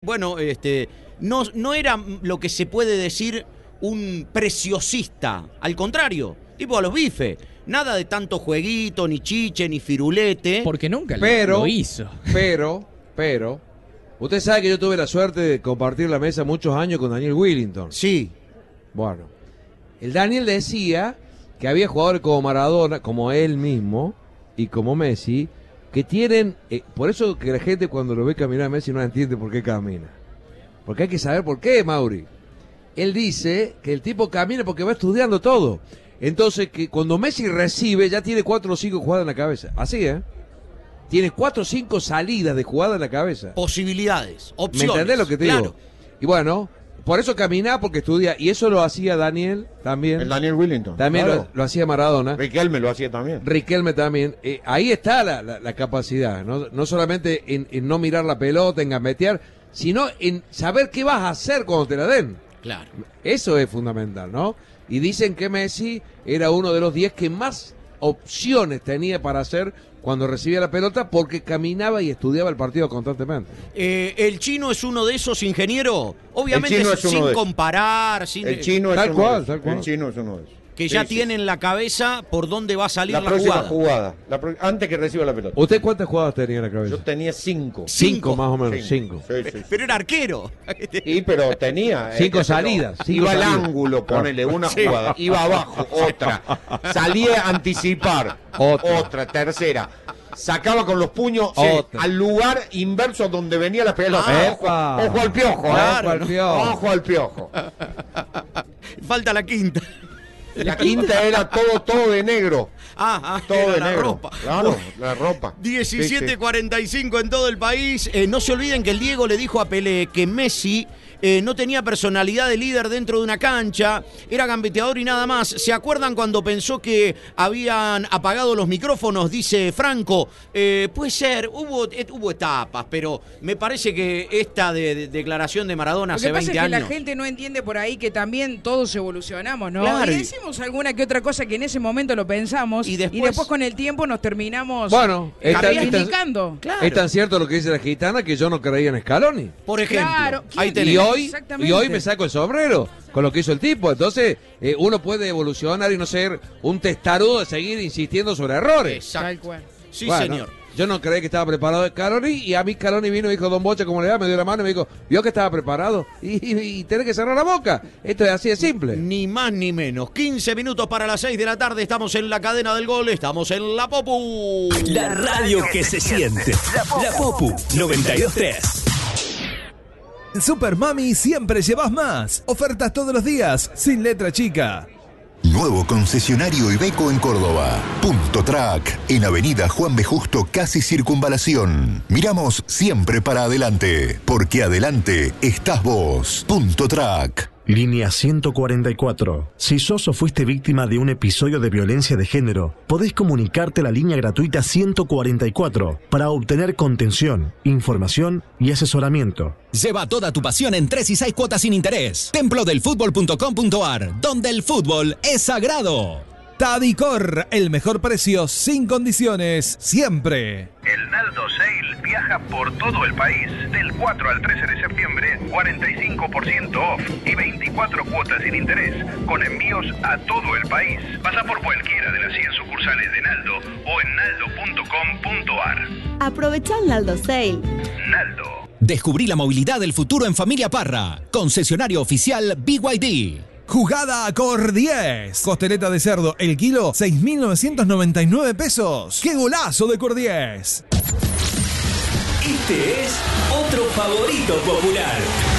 bueno, no era lo que se puede decir un preciosista. Al contrario, tipo a los bifes. Nada de tanto jueguito, ni chiche, ni firulete. Porque nunca Pero, lo hizo. Pero, usted sabe que yo tuve la suerte de compartir la mesa muchos años con Daniel Willington. Sí. Bueno, el Daniel decía que había jugadores como Maradona, como él mismo y como Messi, que tienen, por eso que la gente cuando lo ve caminar a Messi no entiende por qué camina. Porque hay que saber por qué, Mauri. Él dice que el tipo camina porque va estudiando todo. Entonces, que cuando Messi recibe, ya tiene 4 o 5 jugadas en la cabeza. Así, Tiene 4 o 5 salidas de jugada en la cabeza. Posibilidades, opciones. ¿Me entendés lo que te digo? Y bueno, por eso camina, porque estudia. Y eso lo hacía Daniel también. El Daniel Willington. También claro. lo hacía Maradona. Riquelme lo hacía también. Riquelme también. Ahí está la capacidad. No solamente en no mirar la pelota, en gambetear, sino en saber qué vas a hacer cuando te la den. Claro. Eso es fundamental, ¿no? Y dicen que Messi era uno de los 10 que más opciones tenía para hacer cuando recibía la pelota porque caminaba y estudiaba el partido constantemente. ¿El chino es uno de esos, ingeniero? Obviamente sin comparar, sin... El chino es tal uno cual, de esos. tal cual. El chino es uno de esos. Que ya tiene en la cabeza por dónde va a salir la próxima jugada. Antes que reciba la pelota. ¿Usted cuántas jugadas tenía en la cabeza? Yo tenía 5. 5 más o menos, 5. Sí. Pero era arquero. Y pero tenía 5 salidas. Iba al ángulo, ponele una jugada, iba abajo, otra, salía a anticipar, otra, tercera, sacaba con los puños al lugar inverso donde venía la pelota. Ojo al piojo, ojo al piojo. Falta la quinta. La quinta era todo de negro. Todo de la negro. ropa. Claro, la ropa. 17:45 en todo el país. No se olviden que el Diego le dijo a Pelé que Messi no tenía personalidad de líder dentro de una cancha, era gambeteador y nada más. ¿Se acuerdan cuando pensó que habían apagado los micrófonos? Dice Franco. Puede ser, hubo etapas, pero me parece que esta declaración de Maradona hace 20 años... Lo que pasa es que la gente no entiende por ahí que también todos evolucionamos, ¿no? Claro. Y decimos alguna que otra cosa que en ese momento lo pensamos y después con el tiempo nos terminamos reivindicando. Claro. Es tan cierto lo que dice la gitana que yo no creía en Scaloni. Por ejemplo. Claro. Ahí tenemos. Y hoy me saco el sombrero con lo que hizo el tipo. Entonces, uno puede evolucionar y no ser un testarudo de seguir insistiendo sobre errores. Exacto. Sí, bueno, señor. Yo no creí que estaba preparado Scaloni y a mí Scaloni vino y dijo, Don Bocha, ¿cómo le va? Me dio la mano y me dijo, ¿vio que estaba preparado? Y tenés que cerrar la boca. Esto es así de simple. Ni más ni menos. 15 minutos para las 6 de la tarde. Estamos en la cadena del gol. Estamos en La Popu. La radio que se siente. La Popu 92.3. En Super Mami siempre llevas más. Ofertas todos los días, sin letra chica. Nuevo concesionario Iveco en Córdoba. Punto Track, en Avenida Juan B. Justo, casi Circunvalación. Miramos siempre para adelante, porque adelante estás vos. Punto Track. Línea 144. Si sos o fuiste víctima de un episodio de violencia de género, podés comunicarte a la línea gratuita 144 para obtener contención, información y asesoramiento. Lleva toda tu pasión en 3 y 6 cuotas sin interés. Templodelfutbol.com.ar, donde el fútbol es sagrado. Tadicor, el mejor precio sin condiciones, siempre. El Naldo Sale viaja por todo el país. Del 4 al 13 de septiembre, 45% off y 24 cuotas sin interés, con envíos a todo el país. Pasa por cualquiera de las 100 sucursales de Naldo o en naldo.com.ar. Aprovecha el Naldo Sale. Naldo. Descubrí la movilidad del futuro en Familia Parra. Concesionario oficial BYD. Jugada a Cor 10. Costeleta de cerdo, el kilo, 6.999 pesos. ¡Qué golazo de Cor 10! Este es otro favorito popular.